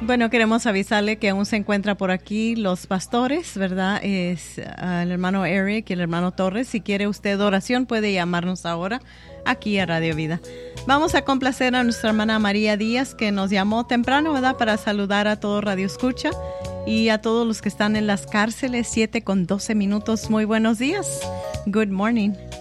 Bueno, queremos avisarle que aún se encuentra por aquí los pastores, ¿verdad? Es el hermano Eric y el hermano Torres. Si quiere usted oración, puede llamarnos ahora aquí a Radio Vida. Vamos a complacer a nuestra hermana María Díaz, que nos llamó temprano, ¿verdad? Para saludar a todo Radio Escucha y a todos los que están en las cárceles, 7:12. Muy buenos días. Good morning.